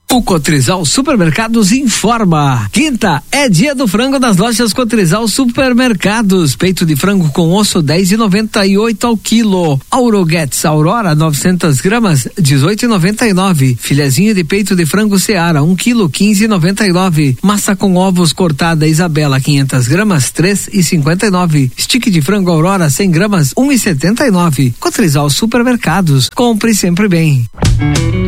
O Cotrizal Supermercados informa. Quinta é dia do frango das lojas Cotrizal Supermercados. Peito de frango com osso 10,98 ao quilo. Auroguetes Aurora 900 gramas 18,99. Filezinho de peito de frango Seara 1 quilo 15,99. Massa com ovos cortada Isabela 500 gramas 3,59. Stick de frango Aurora 100 gramas 1,79. Cotrizal Supermercados. Compre sempre bem.